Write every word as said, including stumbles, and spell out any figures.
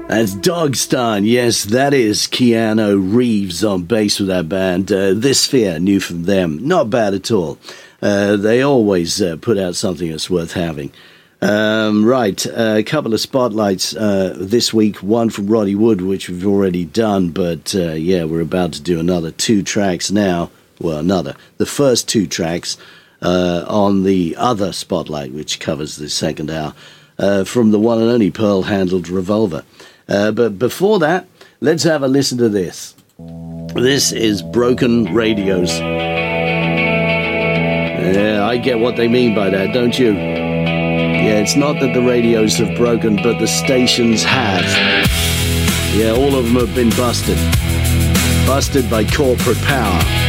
That's Dogstar. Yes, that is Keanu Reeves on bass with that band. Uh, This Fear, new from them. Not bad at all. Uh, they always uh, put out something that's worth having. Um, right, uh, a couple of spotlights uh, this week. One from Roddy Wood, which we've already done. But, uh, yeah, we're about to do another two tracks now. Well, another. The first two tracks uh, on the other spotlight, which covers the second hour, uh, from the one and only Pearl-handled Revolver. Uh, but before that, let's have a listen to this. This is Broken Radios. Yeah, I get what they mean by that, don't you? Yeah, it's not that the radios have broken, but the stations have. Yeah, all of them have been busted. Busted by corporate power.